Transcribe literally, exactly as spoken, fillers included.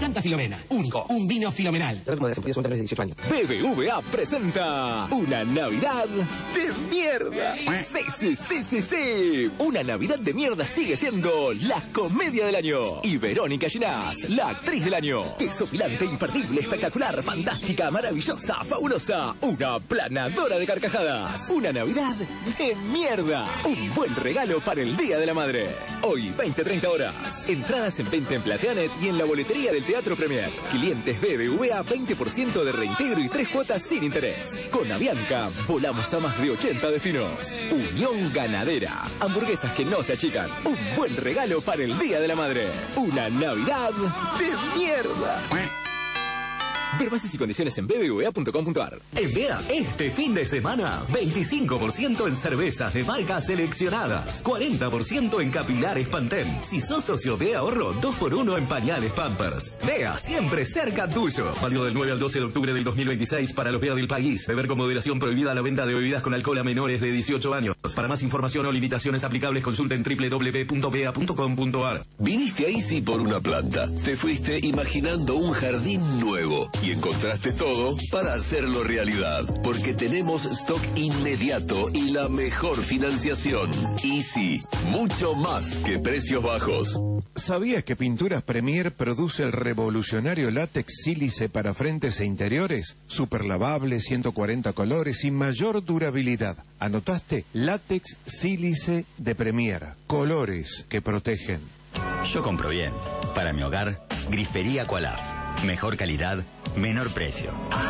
Santa Filomena. Único. Un vino filomenal. de dieciocho años. B B V A presenta una Navidad de mierda. Sí, sí, sí, sí, sí. Una Navidad de mierda sigue siendo la comedia del año. Y Verónica Ginás, la actriz del año. Desopilante, imperdible, espectacular, fantástica, maravillosa, fabulosa. Una planadora de carcajadas. Una Navidad de mierda. Un buen regalo para el Día de la Madre. Hoy, veinte a treinta horas. Entradas en venta en Plateanet y en la boletería del Teatro Premier. Clientes B B V A, veinte por ciento de reintegro y tres cuotas sin interés. Con Avianca, volamos a más de ochenta destinos. Unión Ganadera. Hamburguesas que no se achican. Un buen regalo para el Día de la Madre. Una Navidad de mierda. Ver bases y condiciones en b b v a punto com punto a r. En B E A, este fin de semana, veinticinco por ciento en cervezas de marcas seleccionadas, cuarenta por ciento en capilares Pantene. Si sos socio de Ahorro, dos por uno en pañales Pampers. B E A, siempre cerca tuyo. Válido del nueve al doce de octubre del dos mil veintiséis para los B E A del país. Beber con moderación, prohibida la venta de bebidas con alcohol a menores de dieciocho años. Para más información o limitaciones aplicables, consulten doble u doble u doble u punto b e a punto com punto a r. Viniste a Easy por una planta. Te fuiste imaginando un jardín nuevo. Y encontraste todo para hacerlo realidad. Porque tenemos stock inmediato y la mejor financiación. Easy, mucho más que precios bajos. ¿Sabías que Pinturas Premier produce el revolucionario látex sílice para frentes e interiores? Super lavable, ciento cuarenta colores y mayor durabilidad. ¿Anotaste? Látex sílice de Premier. Colores que protegen. Yo compro bien. Para mi hogar, Grifería Qualaf. Mejor calidad, menor precio.